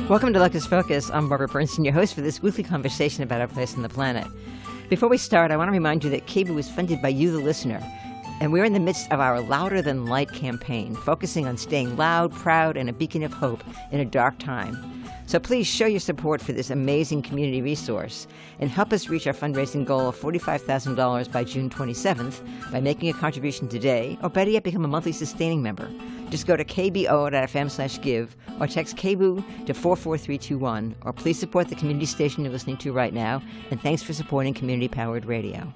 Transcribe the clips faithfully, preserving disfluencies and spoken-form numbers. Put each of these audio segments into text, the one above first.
Welcome to Locus Focus. I'm Barbara Bernstein, your host for this weekly conversation about our place on the planet. Before we start, I want to remind you that K B O O is funded by you, the listener, and we're in the midst of our Louder Than Light campaign, focusing on staying loud, proud, and a beacon of hope in a dark time. So please show your support for this amazing community resource and help us reach our fundraising goal of forty-five thousand dollars by June twenty-seventh by making a contribution today, or better yet, become a monthly sustaining member. Just go to kbo.fm slash give or text K B O O to four four three two one, or please support the community station you're listening to right now, and thanks for supporting community-powered radio.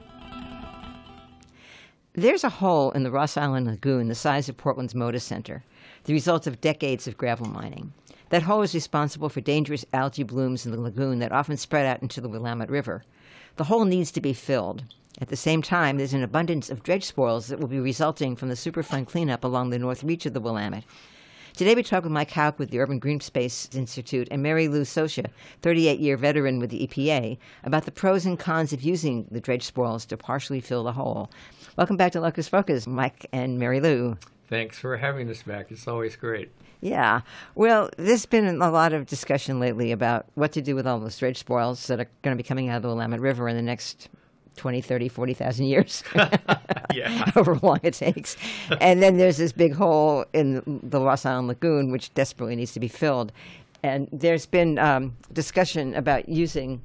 There's a hole in the Ross Island Lagoon the size of Portland's Moda Center, the result of decades of gravel mining. That hole is responsible for dangerous algae blooms in the lagoon that often spread out into the Willamette River. The hole needs to be filled. At the same time, there's an abundance of dredge spoils that will be resulting from the Superfund cleanup along the north reach of the Willamette. Today we talk with Mike Hauk with the Urban Green Space Institute and Mary Lou Socia, thirty-eight-year veteran with the E P A, about the pros and cons of using the dredge spoils to partially fill the hole. Welcome back to Locus Focus, Mike and Mary Lou. Thanks for having us back. It's always great. Yeah. Well, there's been a lot of discussion lately about what to do with all those dredge spoils that are going to be coming out of the Willamette River in the next twenty, thirty, forty thousand years, yeah. however long it takes. And then there's this big hole in the Ross Island Lagoon, which desperately needs to be filled. And there's been um, discussion about using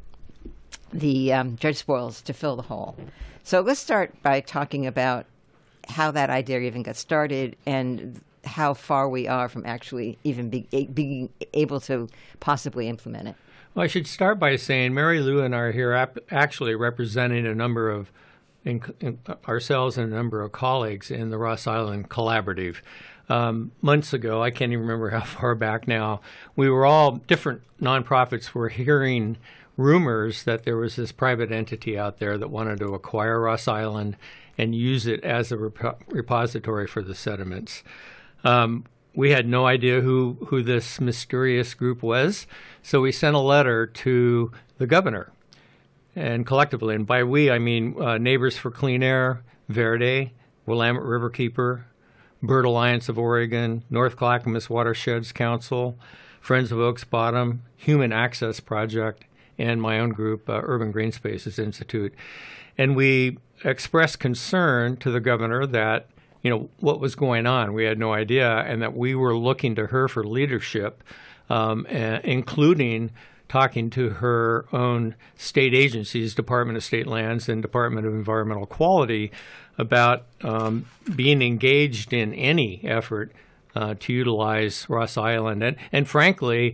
the um, dredge spoils to fill the hole. So let's start by talking about how that idea even got started and how far we are from actually even be, a, being able to possibly implement it. Well, I should start by saying Mary Lou and I are here ap- actually representing a number of, in, in, ourselves and a number of colleagues in the Ross Island Collaborative. Um, months ago, I can't even remember how far back now, we were all, different nonprofits were hearing rumors that there was this private entity out there that wanted to acquire Ross Island and use it as a rep- repository for the sediments. Um, we had no idea who, who this mysterious group was, so we sent a letter to the governor, and collectively, and by we, I mean uh, Neighbors for Clean Air, Verde, Willamette Riverkeeper, Bird Alliance of Oregon, North Clackamas Watersheds Council, Friends of Oaks Bottom, Human Access Project, and my own group, uh, Urban Green Spaces Institute. And we expressed concern to the governor that you know, what was going on. We had no idea, and that we were looking to her for leadership, um, uh, including talking to her own state agencies, Department of State Lands and Department of Environmental Quality, about um, being engaged in any effort uh, to utilize Ross Island. And, and frankly,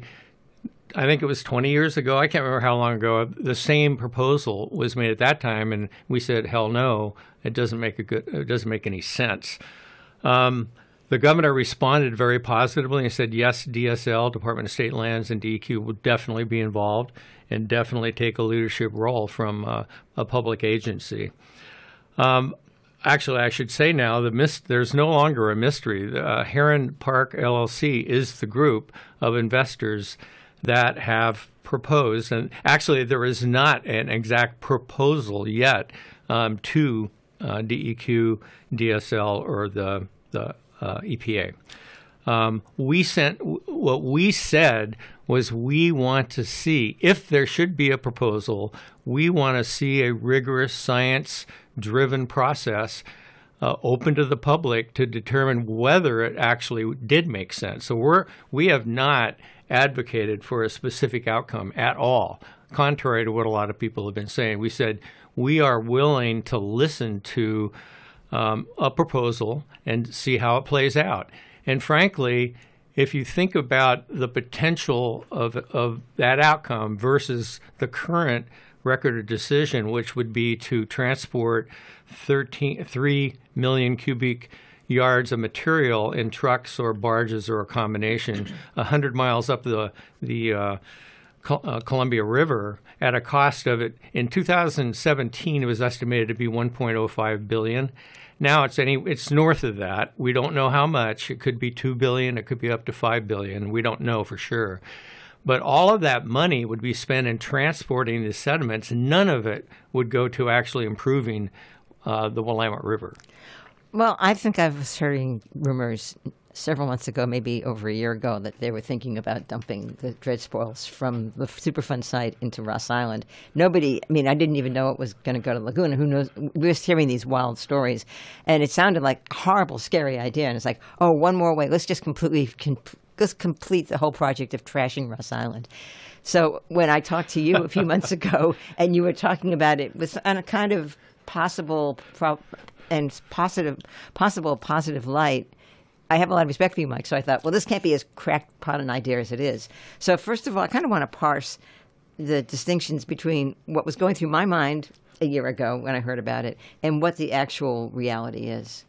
I think it was twenty years ago, I can't remember how long ago, the same proposal was made at that time, and we said, hell no, it doesn't make a good, it doesn't make any sense. Um, the governor responded very positively and said, yes, D S L, Department of State Lands, and D E Q will definitely be involved and definitely take a leadership role from uh, a public agency. Um, Actually, I should say now, the mis- there's no longer a mystery. Uh, Heron Park L L C is the group of investors that have proposed, and actually there is not an exact proposal yet um, to uh, D E Q, D S L, or the, the uh, E P A. Um, we sent what we said was we want to see, if there should be a proposal, we want to see a rigorous science-driven process uh, open to the public to determine whether it actually did make sense. So we're we have not advocated for a specific outcome at all, contrary to what a lot of people have been saying. We said we are willing to listen to um, a proposal and see how it plays out. And frankly, if you think about the potential of of that outcome versus the current record of decision, which would be to transport thirteen, three million cubic yards of material in trucks or barges or a combination, one hundred miles up the the uh, Col- uh, Columbia River at a cost of it. In two thousand seventeen, it was estimated to be one point oh five billion dollars. Now it's any it's north of that. We don't know how much. It could be two billion dollars. It could be up to five billion dollars. We don't know for sure. But all of that money would be spent in transporting the sediments. None of it would go to actually improving uh, the Willamette River. Well, I think I was hearing rumors several months ago, maybe over a year ago, that they were thinking about dumping the dredge spoils from the Superfund site into Ross Island. Nobody, I mean, I didn't even know it was going to go to Laguna. Who knows? We were just hearing these wild stories, and it sounded like a horrible, scary idea. And it's like, oh, one more way. Let's just completely, com- let's complete the whole project of trashing Ross Island. So when I talked to you a few months ago, and you were talking about it with on a kind of possible pro- and positive, possible positive light, I have a lot of respect for you, Mike. So I thought, well, this can't be as crackpot an idea as it is. So first of all, I kind of want to parse the distinctions between what was going through my mind a year ago when I heard about it and what the actual reality is.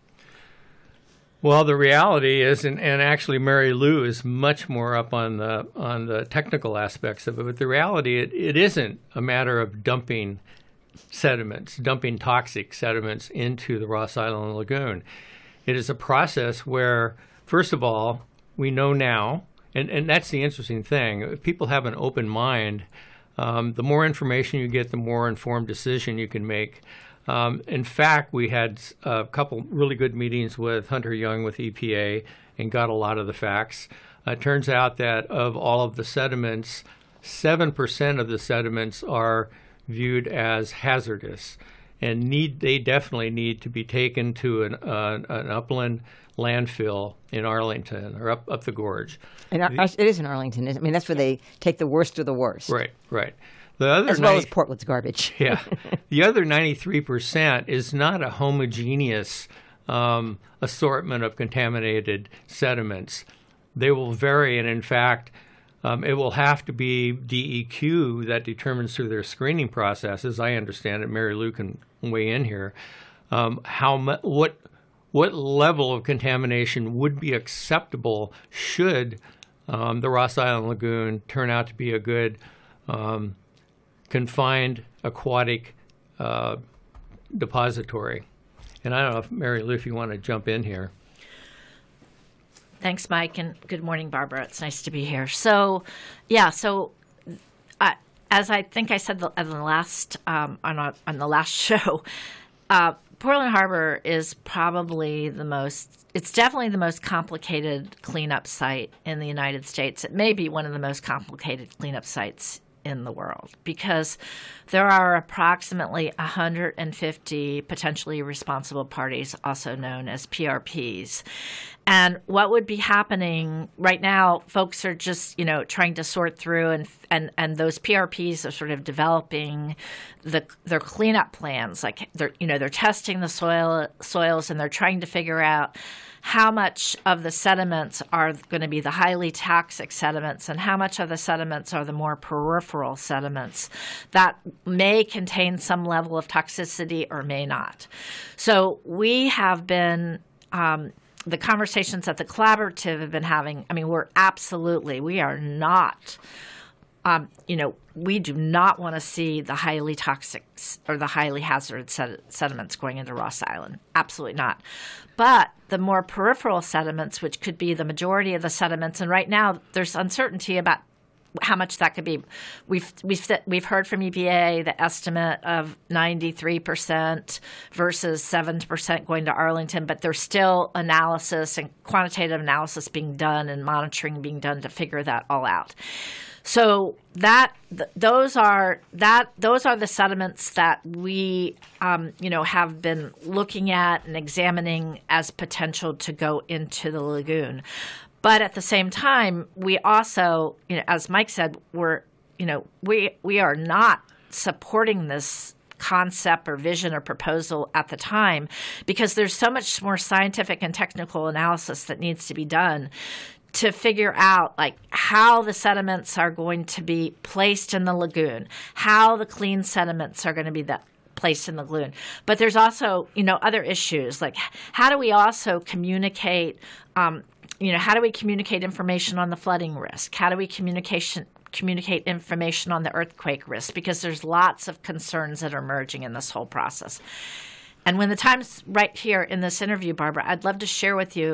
Well, the reality is, and, and actually Mary Lou is much more up on the on the technical aspects of it, but the reality, it, it isn't a matter of dumping sediments, dumping toxic sediments into the Ross Island Lagoon. It is a process where, first of all, we know now, and, and that's the interesting thing, if people have an open mind, um, the more information you get, the more informed decision you can make. Um, in fact, we had a couple really good meetings with Hunter Young with E P A and got a lot of the facts. Uh, it turns out that of all of the sediments, seven percent of the sediments are viewed as hazardous, and need they definitely need to be taken to an, uh, an upland landfill in Arlington or up, up the gorge. And the, it is in Arlington. I mean, that's where they take the worst of the worst. Right, right. The other as well ninety, as Portland's garbage. Yeah. The other ninety-three percent is not a homogeneous um, assortment of contaminated sediments. They will vary, and in fact, Um, it will have to be D E Q that determines through their screening process, as I understand it. Mary Lou can weigh in here. Um, how mu- what what level of contamination would be acceptable should um, the Ross Island Lagoon turn out to be a good um, confined aquatic uh, depository? And I don't know if Mary Lou, if you want to jump in here. Thanks, Mike, and good morning, Barbara. It's nice to be here. So, yeah, so uh, as I think I said the, on the last um, on, a, on the last show, uh, Portland Harbor is probably the most. It's definitely the most complicated cleanup site in the United States. It may be one of the most complicated cleanup sites in the world because there are approximately one hundred fifty potentially responsible parties, also known as P R Ps. And what would be happening right now, folks are just, you know, trying to sort through, and and, and those P R Ps are sort of developing the their cleanup plans. Like they're, you know, they're testing the soil soils and they're trying to figure out how much of the sediments are going to be the highly toxic sediments and how much of the sediments are the more peripheral sediments that may contain some level of toxicity or may not. So we have been um, the conversations that the collaborative have been having, I mean, we're absolutely, we are not, um, you know, we do not want to see the highly toxic or the highly hazardous sed- sediments going into Ross Island. Absolutely not. But the more peripheral sediments, which could be the majority of the sediments, and right now there's uncertainty about how much that could be. We've we've we've heard from E P A the estimate of ninety-three percent versus seven percent going to Arlington, but there's still analysis and quantitative analysis being done and monitoring being done to figure that all out. So that th- those are that those are the sediments that we um, you know have been looking at and examining as potential to go into the lagoon. But at the same time, we also, you know, as Mike said, we're, you know, we we are not supporting this concept or vision or proposal at the time because there's so much more scientific and technical analysis that needs to be done to figure out like how the sediments are going to be placed in the lagoon, how the clean sediments are going to be the placed in the lagoon. But there's also, you know, other issues like how do we also communicate um, You know, how do we communicate information on the flooding risk? How do we communication communicate information on the earthquake risk? Because there's lots of concerns that are emerging in this whole process. And when the time's right here in this interview, Barbara, I'd love to share with you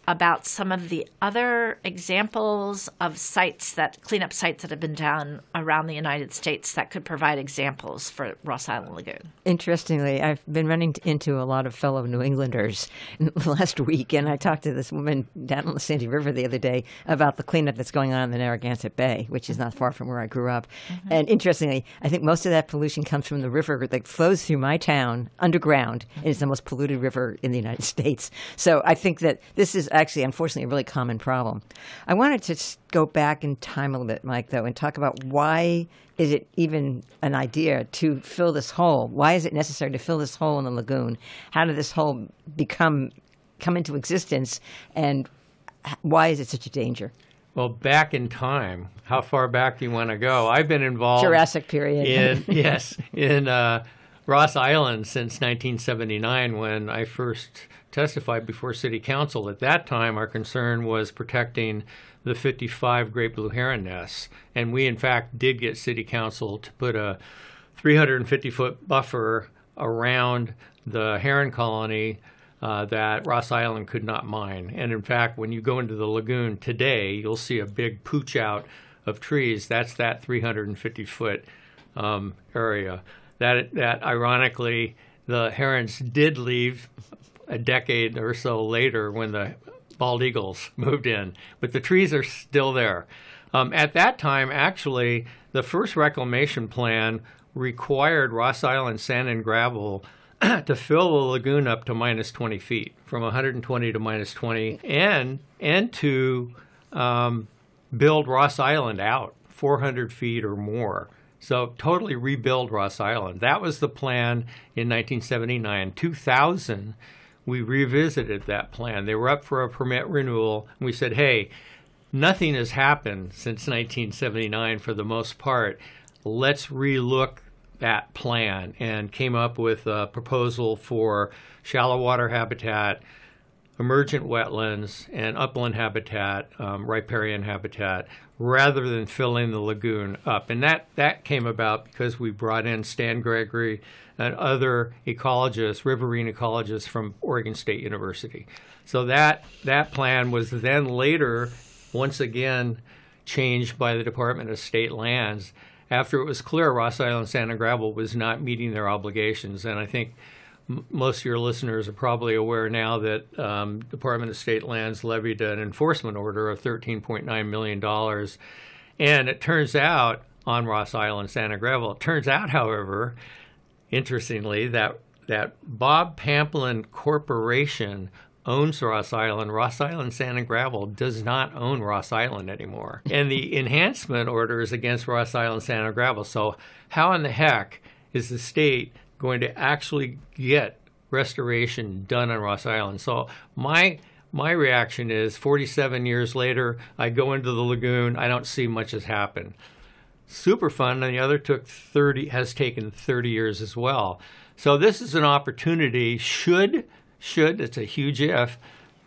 about some of the other examples of sites that cleanup sites that have been done around the United States that could provide examples for Ross Island Lagoon. Interestingly, I've been running t- into a lot of fellow New Englanders in the last week, and I talked to this woman down on the Sandy River the other day about the cleanup that's going on in the Narragansett Bay, which is not far from where I grew up. Mm-hmm. And interestingly, I think most of that pollution comes from the river that flows through my town underground, and it's the most polluted river in the United States. So I think that this is actually, unfortunately, a really common problem. I wanted to s- go back in time a little bit, Mike, though, and talk about why is it even an idea to fill this hole? Why is it necessary to fill this hole in the lagoon? How did this hole become come into existence, and why is it such a danger? Well, back in time, how far back do you want to go? I've been involved Jurassic period. in yes, in uh, Ross Island since nineteen seventy-nine, when I first testified before City Council. At that time, our concern was protecting the fifty-five great blue heron nests, and we, in fact, did get City Council to put a three hundred fifty foot buffer around the heron colony uh, that Ross Island could not mine. And in fact, when you go into the lagoon today, you'll see a big pooch out of trees. That's that three hundred fifty foot um, area. That, that ironically, the herons did leave a decade or so later when the bald eagles moved in, but the trees are still there. Um, at that time, actually, the first reclamation plan required Ross Island sand and gravel to fill the lagoon up to minus twenty feet, from one hundred twenty to minus twenty, and and to um, build Ross Island out four hundred feet or more. So totally rebuild Ross Island. That was the plan in nineteen seventy-nine. two thousand, we revisited that plan. They were up for a permit renewal, and we said, hey, nothing has happened since nineteen seventy-nine for the most part. Let's relook that plan, and came up with a proposal for shallow water habitat, emergent wetlands, and upland habitat, um, riparian habitat, rather than filling the lagoon up. And that, that came about because we brought in Stan Gregory and other ecologists, riverine ecologists from Oregon State University. So that, that plan was then later, once again, changed by the Department of State Lands after it was clear Ross Island Sand and Gravel was not meeting their obligations. And I think m- most of your listeners are probably aware now that um, Department of State Lands levied an enforcement order of thirteen point nine million dollars. And it turns out, on Ross Island Sand and Gravel, it turns out, however, interestingly, that, that Bob Pamplin Corporation owns Ross Island. Ross Island Sand and Gravel does not own Ross Island anymore. And the enhancement order is against Ross Island Sand and Gravel. So how in the heck is the state going to actually get restoration done on Ross Island? So my my reaction is forty-seven years later, I go into the lagoon, I don't see much has happened. Superfund, on the other, took thirty has taken thirty years as well. So this is an opportunity, should Should, it's a huge if,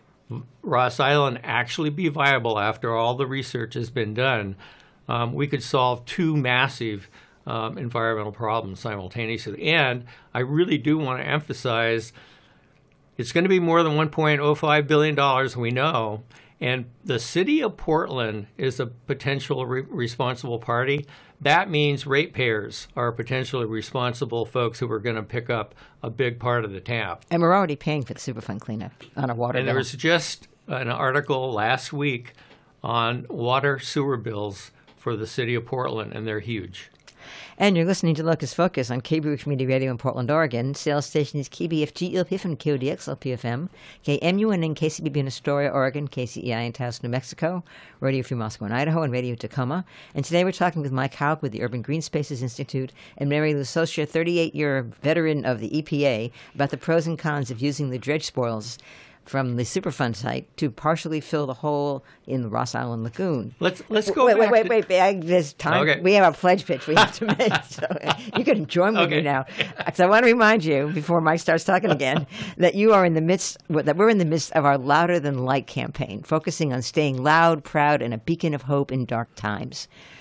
Ross Island actually be viable after all the research has been done, um, we could solve two massive um, environmental problems simultaneously. And I really do want to emphasize it's going to be more than one point oh five billion dollars, we know, and the city of Portland is a potential re- responsible party. That means ratepayers are potentially responsible folks who are going to pick up a big part of the tab. And we're already paying for the Superfund cleanup on our water And bill. there was just an article last week on water sewer bills for the city of Portland, and they're huge. And you're listening to Locus Focus on K B O Community Radio in Portland, Oregon. Sales station is K B F G L P F M, K O D X L P F M, K M U N and K C B B in Astoria, Oregon, K C E I in Taos, New Mexico, Radio Free Moscow in Idaho, and Radio Tacoma. And today we're talking with Mike Hauk with the Urban Green Spaces Institute and Mary Lou Socia, thirty-eight year veteran of the E P A, about the pros and cons of using the dredge spoils from the Superfund site to partially fill the hole in the Ross Island Lagoon. Let's let's go. Wait, back wait, to, wait, wait. I, there's time. Okay. We have a pledge pitch we have to make. So you can join with Okay. me now. Because I want to remind you, before Mike starts talking again, that you are in the midst, that we're in the midst of our Louder Than Light campaign, focusing on staying loud, proud, and a beacon of hope in dark times.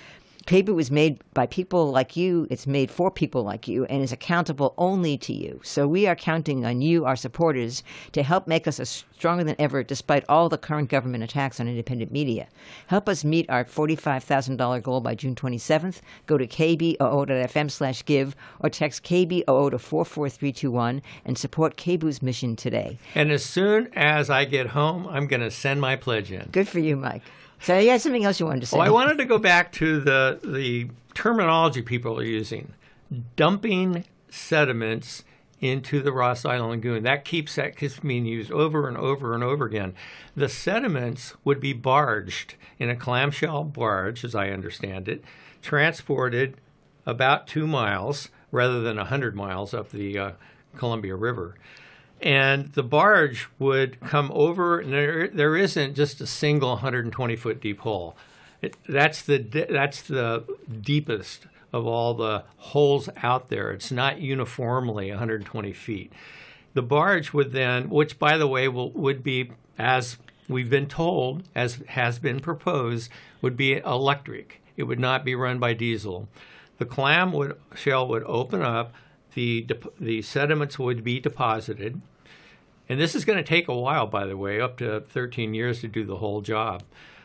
K B O O is made by people like you. It's made for people like you and is accountable only to you. So we are counting on you, our supporters, to help make us as stronger than ever despite all the current government attacks on independent media. Help us meet our forty-five thousand dollars goal by June twenty-seventh. Go to k b o o dot f m slash give or text K B O O to four four three two one and support K B O O's mission today. And as soon as I get home, I'm going to send my pledge in. Good for you, Mike. So you had something else you wanted to say. Well, I wanted to go back to the the terminology people are using. Dumping sediments into the Ross Island Lagoon. That keeps that keeps being used over and over and over again. The sediments would be barged in a clamshell barge, as I understand it, transported about two miles rather than one hundred miles up the uh, Columbia River. And the barge would come over, and there, there isn't just a single one hundred twenty foot deep hole. It, that's the that's the deepest of all the holes out there. It's not uniformly one hundred twenty feet. The barge would then, which by the way will, would be, as we've been told, as has been proposed, would be electric. It would not be run by diesel. The clam would, shell would open up. The, the sediments would be deposited. And this is going to take a while, by the way, up to thirteen years to do the whole job.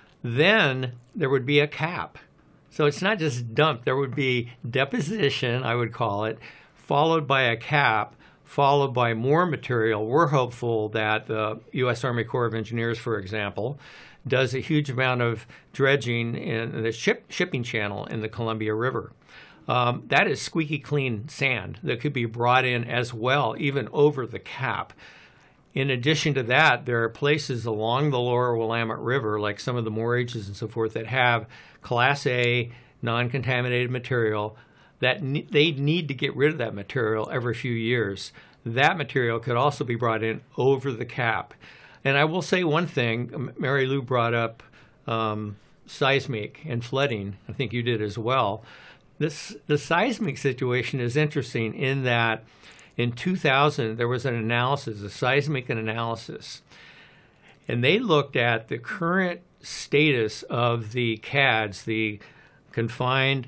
Then there would be a cap. So it's not just dumped. There would be deposition, I would call it, followed by a cap, followed by more material. We're hopeful that the U S Army Corps of Engineers, for example, does a huge amount of dredging in the ship, shipping channel in the Columbia River. Um, that is squeaky clean sand that could be brought in as well, even over the cap. In addition to that, there are places along the lower Willamette River, like some of the morages and so forth, that have Class A non-contaminated material that ne- they need to get rid of that material every few years. That material could also be brought in over the cap. And I will say one thing, Mary Lou brought up um, seismic and flooding. I think you did as well. This, the seismic situation is interesting in that in two thousand, there was an analysis, a seismic analysis, and they looked at the current status of the C A Ds, the confined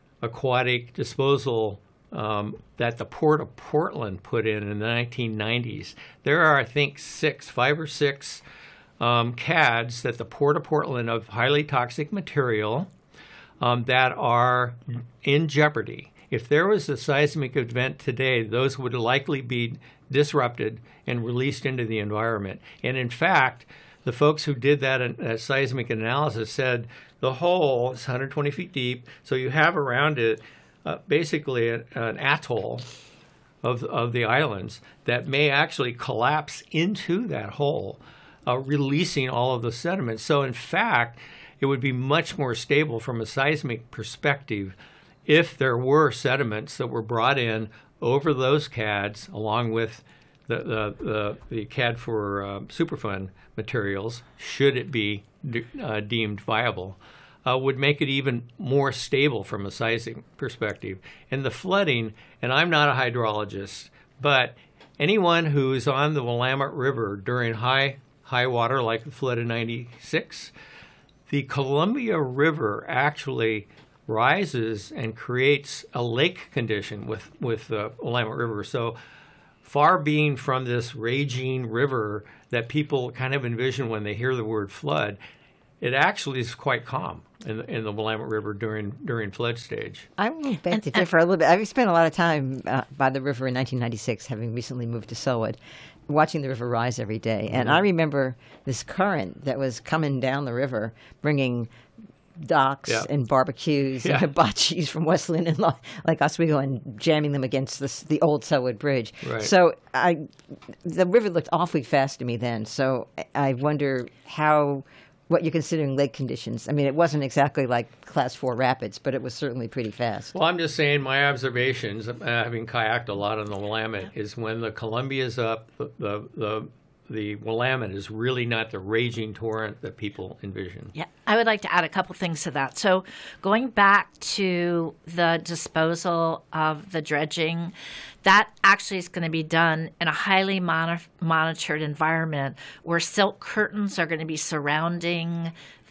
aquatic disposal um, that the Port of Portland put in in the nineteen nineties. There are, I think, six, five or six um, C A Ds that the Port of Portland of highly toxic material Um, that are in jeopardy. If there was a seismic event today, those would likely be disrupted and released into the environment. And in fact, the folks who did that uh, seismic analysis said the hole is one hundred twenty feet deep, so you have around it uh, basically a, an atoll of, of the islands that may actually collapse into that hole, uh, releasing all of the sediments. So in fact, it would be much more stable from a seismic perspective if there were sediments that were brought in over those C A Ds, along with the the, the, the C A D for uh, Superfund materials, should it be de- uh, deemed viable, uh, would make it even more stable from a seismic perspective. And the flooding, and I'm not a hydrologist, but anyone who is on the Willamette River during high high water, like the flood in ninety-six, the Columbia River actually rises and creates a lake condition with, with the Willamette River. So far being from this raging river that people kind of envision when they hear the word flood, it actually is quite calm in the, in the Willamette River during during flood stage. I will beg to differ a little bit. I've spent a lot of time uh, by the river in nineteen ninety-six, having recently moved to Selwood, watching the river rise every day. And I remember this current that was coming down the river, bringing docks yeah. and barbecues yeah. and hibachis from Westland and like Oswego and jamming them against this, the old Selwood Bridge. Right. So I, the river looked awfully fast to me then. So I wonder how, what you're considering lake conditions. I mean, it wasn't exactly like class four rapids, but it was certainly pretty fast. Well, I'm just saying my observations, uh, having kayaked a lot on the Willamette, is when the Columbia's up, the, the, the the Willamette is really not the raging torrent that people envision. Yeah, I would like to add a couple things to that. So going back to the disposal of the dredging, that actually is going to be done in a highly mon- monitored environment where silk curtains are going to be surrounding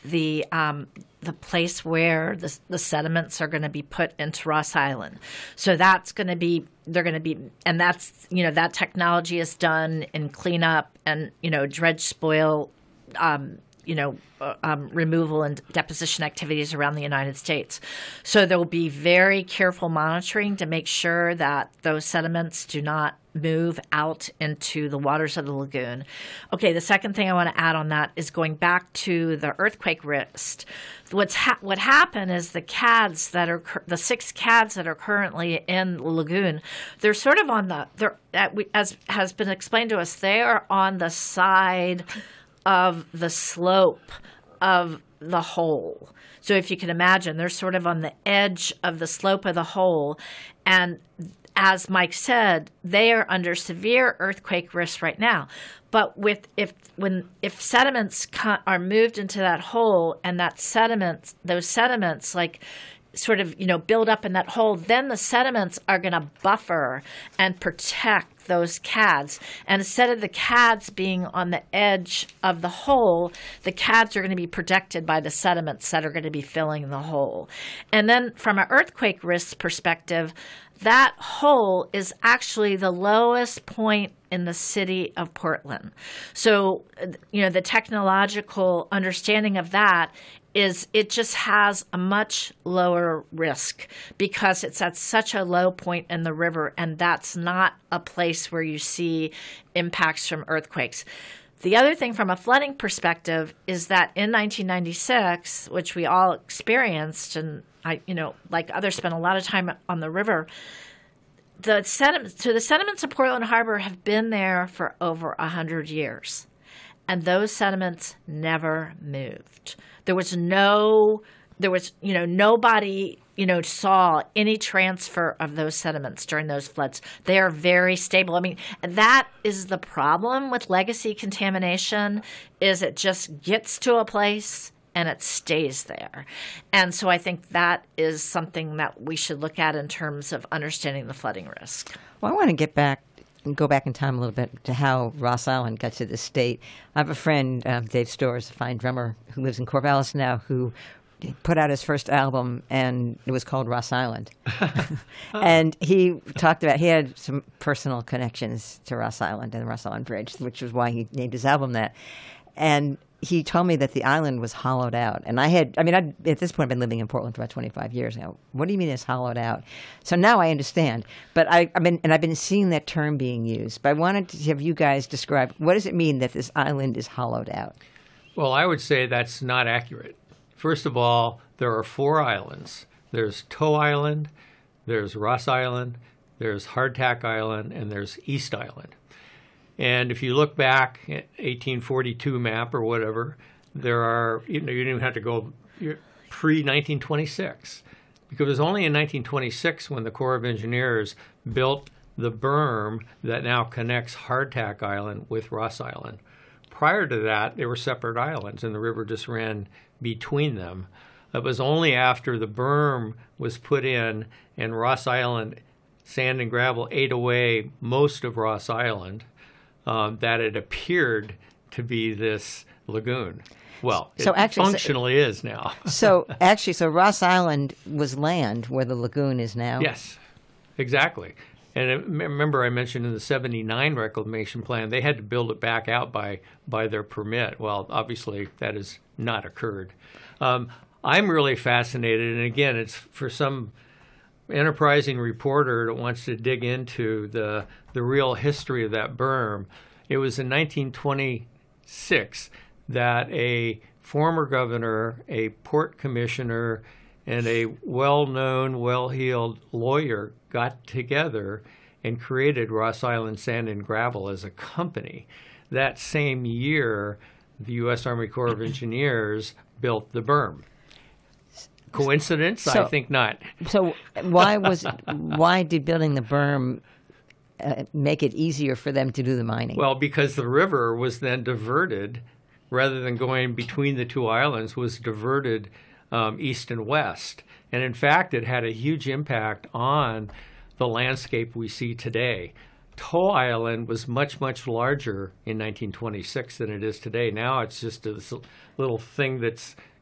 the um, the place where the, the sediments are going to be put into Ross Island. So that's going to be they're going to be, and that's you know that technology is done in cleanup and you know dredge spoil. Um, you know, uh, um, removal and deposition activities around the United States. So there will be very careful monitoring to make sure that those sediments do not move out into the waters of the lagoon. Okay, the second thing I want to add on that is going back to the earthquake risk. What's ha- what happened is the C A Ds that are cur- the six C A Ds that are currently in the lagoon, they're sort of on the they're as has been explained to us, they are on the side of the slope of the hole. So if you can imagine, they're sort of on the edge of the slope of the hole. And as Mike said, they are under severe earthquake risk right now. But with if when if sediments are moved into that hole and that sediments, those sediments like sort of, you know, build up in that hole, then the sediments are going to buffer and protect those C A Ds. And instead of the C A Ds being on the edge of the hole, the C A Ds are going to be protected by the sediments that are going to be filling the hole. And then from an earthquake risk perspective, that hole is actually the lowest point in the city of Portland. So, you know, the technological understanding of that is it just has a much lower risk because it's at such a low point in the river, and that's not a place where you see impacts from earthquakes. The other thing from a flooding perspective is that in nineteen ninety-six, which we all experienced, and I, you know, like others spent a lot of time on the river, the sediments, so the sediments of Portland Harbor have been there for over a hundred years, and those sediments never moved. There was no, there was, you know, nobody, you know, saw any transfer of those sediments during those floods. They are very stable. I mean, that is the problem with legacy contamination, is it just gets to a place and it stays there. And so I think that is something that we should look at in terms of understanding the flooding risk. Well, I want to get back and go back in time a little bit to how Ross Island got to this state. I have a friend, um, Dave Storrs, a fine drummer who lives in Corvallis now, who put out his first album, and it was called Ross Island. And he talked about, he had some personal connections to Ross Island and the Ross Island Bridge, which was why he named his album that. And he told me that the island was hollowed out. And I had, I mean, I'd, at this point, I've been living in Portland for about twenty-five years now. What do you mean it's hollowed out? So now I understand. But I, I've been, and I've been seeing that term being used. But I wanted to have you guys describe, what does it mean that this island is hollowed out? Well, I would say that's not accurate. First of all, there are four islands. There's Toe Island, there's Ross Island, there's Hardtack Island, and there's East Island. And if you look back at eighteen forty-two map or whatever, there are, you know, you don't even have to go pre nineteen twenty-six, because it was only in nineteen twenty-six when the Corps of Engineers built the berm that now connects Hardtack Island with Ross Island. Prior to that, they were separate islands, and the river just ran between them. It was only after the berm was put in and Ross Island sand and gravel ate away most of Ross Island, Um, that it appeared to be this lagoon. Well, it so actually, functionally so, is now. so actually, so Ross Island was land where the lagoon is now? Yes, exactly. And it, remember I mentioned in the seventy-nine reclamation plan, they had to build it back out by, by their permit. Well, obviously that has not occurred. Um, I'm really fascinated, and again, it's for some enterprising reporter that wants to dig into the the real history of that berm. It was in nineteen twenty-six that a former governor, a port commissioner, and a well-known, well-heeled lawyer got together and created Ross Island Sand and Gravel as a company. That same year, the U S Army Corps of Engineers built the berm. Coincidence? So, I think not. So why was why did building the berm uh, make it easier for them to do the mining? Well, because the river was then diverted, rather than going between the two islands, was diverted um, east and west. And in fact, it had a huge impact on the landscape we see today. Toe Island was much, much larger in nineteen twenty-six than it is today. Now it's just this little thing that's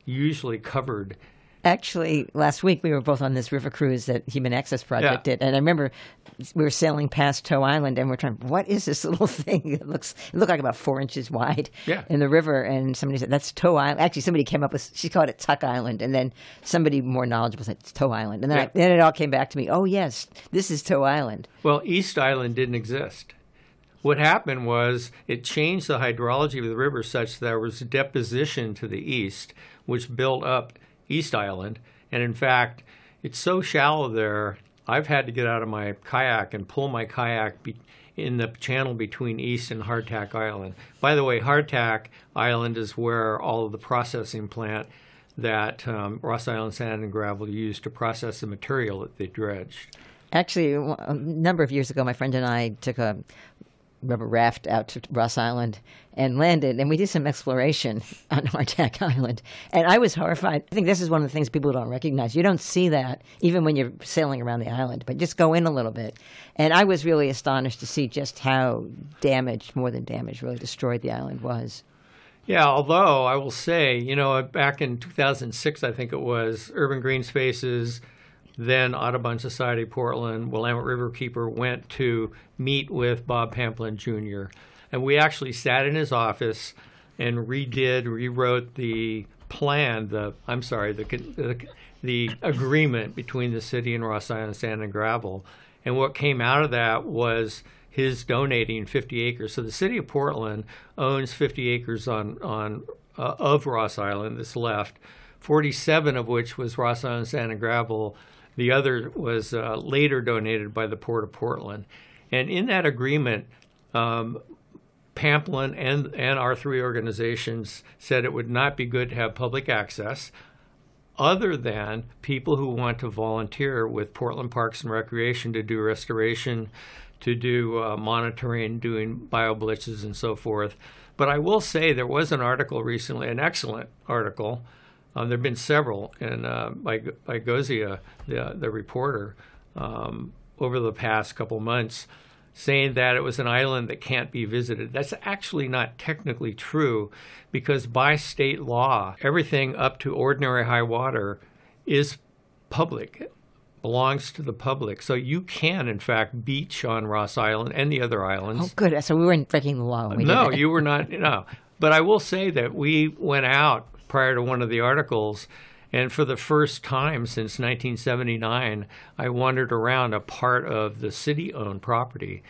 usually covered. Actually, last week we were both on this river cruise that Human Access Project Yeah. did, and I remember we were sailing past Toe Island, and we're trying, what is this little thing? It looks, it looked like about four inches wide Yeah. in the river, and somebody said, that's Toe Island. Actually, somebody came up with, she called it Tuck Island, and then somebody more knowledgeable said, it's Toe Island. And then, Yeah. I, then it all came back to me, oh, yes, this is Toe Island. Well, East Island didn't exist. What happened was it changed the hydrology of the river such that there was deposition to the east, which built up East Island. And in fact, it's so shallow there, I've had to get out of my kayak and pull my kayak be- in the channel between East and Hardtack Island. By the way, Hardtack Island is where all of the processing plant that um, Ross Island Sand and Gravel used to process the material that they dredged. Actually, a number of years ago, my friend and I took a rubber raft out to Ross Island and landed, and we did some exploration on Hardtack Island. And I was horrified. I think this is one of the things people don't recognize. You don't see that even when you're sailing around the island, but just go in a little bit. And I was really astonished to see just how damaged, more than damaged, really destroyed the island was. Yeah, although I will say, you know, back in two thousand six, I think it was, Urban Green Spaces, then Audubon Society Portland, Willamette Riverkeeper went to meet with Bob Pamplin Junior And we actually sat in his office and redid, rewrote the plan, the, I'm sorry, the, the, the agreement between the city and Ross Island Sand and Gravel. And what came out of that was his donating fifty acres. So the city of Portland owns fifty acres on, on uh, of Ross Island that's left, forty-seven of which was Ross Island Sand and Gravel. The other was uh, later donated by the Port of Portland. And in that agreement, um, Pamplin and, and our three organizations said it would not be good to have public access other than people who want to volunteer with Portland Parks and Recreation to do restoration, to do uh, monitoring, doing bio-blitzes and so forth. But I will say there was an article recently, an excellent article. Um, there have been several in, uh, by, by Gozia, the, the reporter, um, over the past couple months, saying that it was an island that can't be visited. That's actually not technically true because by state law, everything up to ordinary high water is public, belongs to the public. So you can, in fact, beach on Ross Island and the other islands. Oh, good. So we weren't breaking the law when we No, did that. you were not. No. But I will say that we went out prior to one of the articles, and for the first time since nineteen seventy-nine, I wandered around a part of the city-owned property.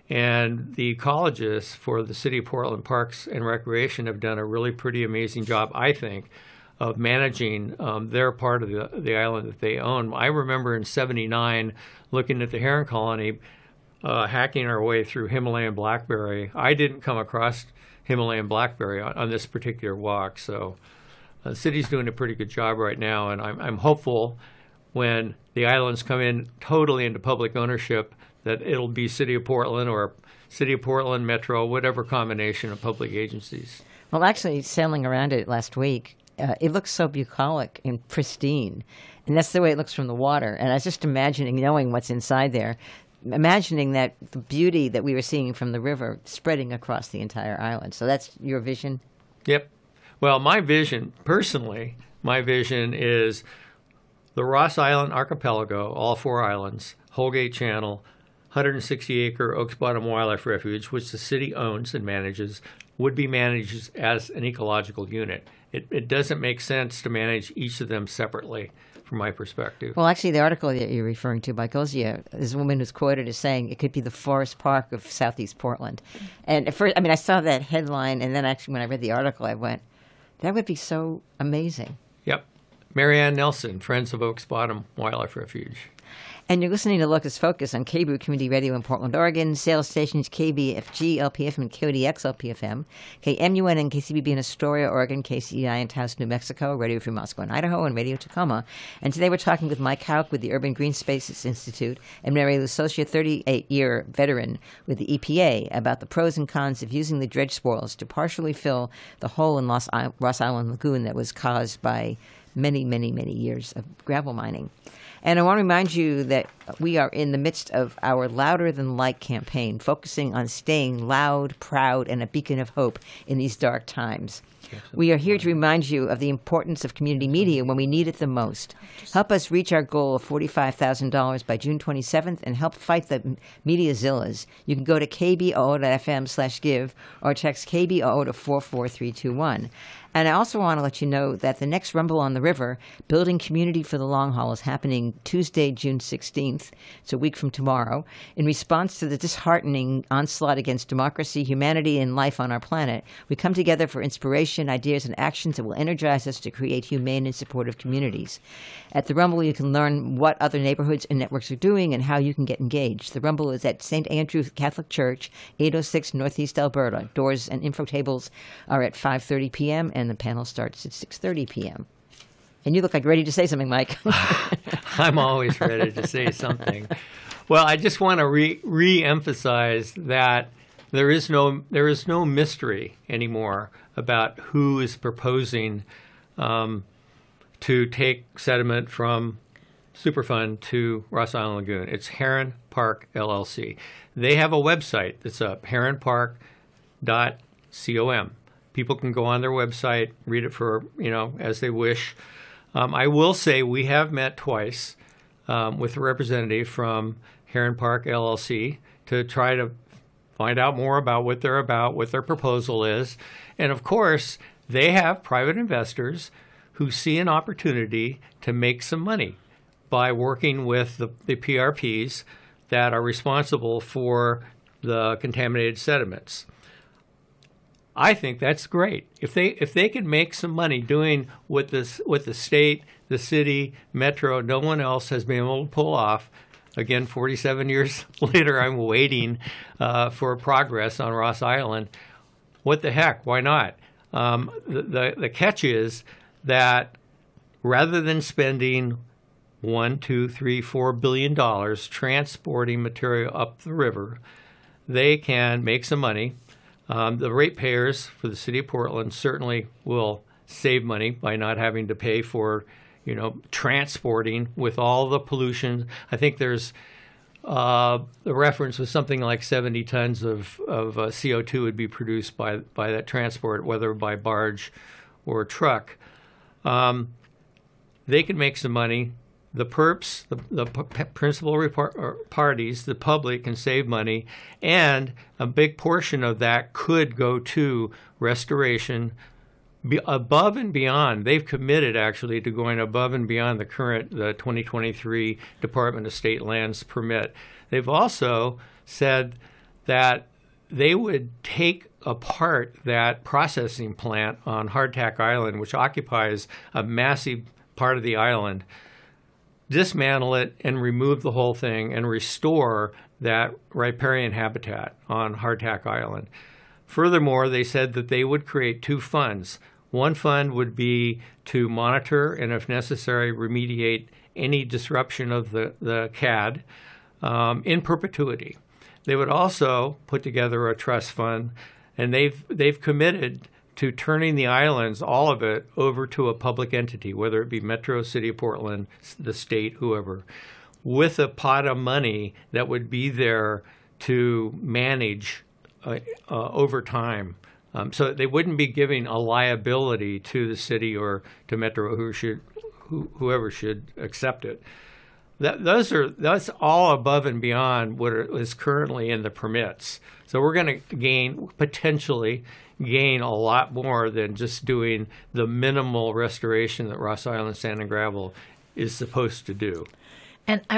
And the ecologists for the City of Portland Parks and Recreation have done a really pretty amazing job, I think, of managing um, their part of the, the island that they own. I remember in seventy-nine looking at the heron colony, uh, hacking our way through Himalayan blackberry. I didn't come across Himalayan blackberry on, on this particular walk, so the city's doing a pretty good job right now, and I'm, I'm hopeful when the islands come in totally into public ownership that it'll be City of Portland or City of Portland, Metro, whatever combination of public agencies. Well, actually, sailing around it last week, uh, it looks so bucolic and pristine. And that's the way it looks from the water. And I was just imagining, knowing what's inside there, imagining that the beauty that we were seeing from the river spreading across the entire island. So that's your vision? Yep. Well, my vision, personally, my vision is the Ross Island Archipelago, all four islands, Holgate Channel, one hundred sixty acre Oaks Bottom Wildlife Refuge, which the city owns and manages, would be managed as an ecological unit. It, it doesn't make sense to manage each of them separately, from my perspective. Well, actually, the article that you're referring to by Gozia, this woman who's quoted as saying it could be the Forest Park of Southeast Portland. And at first, I mean, I saw that headline, and then actually when I read the article, I went, that would be so amazing. Yep. Marianne Nelson, Friends of Oaks Bottom Wildlife Refuge. And you're listening to Locus Focus on K B R Community Radio in Portland, Oregon, sales stations K B F G L P F M and K O D X L P F M, K M U N and K C B B in Astoria, Oregon, K C E I in Taos, New Mexico, Radio Free Moscow in Idaho, and Radio Tacoma. And today we're talking with Mike Hauk with the Urban Green Spaces Institute and Mary Lou Socia, thirty-eight-year veteran with the E P A, about the pros and cons of using the dredge spoils to partially fill the hole in Los I- Ross Island Lagoon that was caused by many, many, many years of gravel mining. And I want to remind you that we are in the midst of our Louder Than Light campaign, focusing on staying loud, proud, and a beacon of hope in these dark times. We are here to remind you of the importance of community media when we need it the most. Help us reach our goal of forty-five thousand dollars by June twenty-seventh and help fight the media zillas. You can go to k b o o dot f m slash give or text K B O O to four four three two one. And I also want to let you know that the next Rumble on the River, Building Community for the Long Haul, is happening Tuesday, June sixteenth. It's a week from tomorrow. In response to the disheartening onslaught against democracy, humanity, and life on our planet, we come together for inspiration, ideas, and actions that will energize us to create humane and supportive communities. At the Rumble, you can learn what other neighborhoods and networks are doing and how you can get engaged. The Rumble is at Saint Andrew Catholic Church, eight oh six Northeast Alberta. Doors and info tables are at five thirty p.m. and the panel starts at six thirty p.m. And you look like ready to say something, Mike. I'm always ready to say something. Well, I just want to re- re-emphasize that there is no there is no mystery anymore about who is proposing um, to take sediment from Superfund to Ross Island Lagoon. It's Heron Park L L C. They have a website that's up, heron park dot com. People can go on their website, read it for, you know, as they wish. Um, I will say we have met twice um, with a representative from Heron Park L L C to try to find out more about what they're about, what their proposal is. And of course, they have private investors who see an opportunity to make some money by working with the, the P R Ps that are responsible for the contaminated sediments. I think that's great. If they if they can make some money doing what this what the state, the city, Metro, no one else has been able to pull off. Again, forty-seven years later, I'm waiting uh, for progress on Ross Island. What the heck? Why not? Um, the, the the catch is that rather than spending one, two, three, four billion dollars transporting material up the river, they can make some money. Um, the ratepayers for the city of Portland certainly will save money by not having to pay for, you know, transporting with all the pollution. I think there's uh, the reference was something like seventy tons of, of uh, C O two would be produced by by that transport, whether by barge or truck. Um, they can make some money. The perps, the, the p- principal repar- parties, the public can save money, and a big portion of that could go to restoration be above and beyond. They've committed actually to going above and beyond the current the twenty twenty-three Department of State Lands permit. They've also said that they would take apart that processing plant on Hardtack Island, which occupies a massive part of the island, dismantle it and remove the whole thing and restore that riparian habitat on Hardtack Island. Furthermore, they said that they would create two funds. One fund would be to monitor and, if necessary, remediate any disruption of the, the C A D um, in perpetuity. They would also put together a trust fund, and they've they've committed to turning the islands, all of it, over to a public entity, whether it be Metro, City of Portland, the state, whoever, with a pot of money that would be there to manage uh, uh, over time. Um, so they wouldn't be giving a liability to the city or to Metro, who should, who, whoever should accept it. That, those are that's all above and beyond what is currently in the permits. So we're going to gain potentially gain a lot more than just doing the minimal restoration that Ross Island Sand and Gravel is supposed to do. And I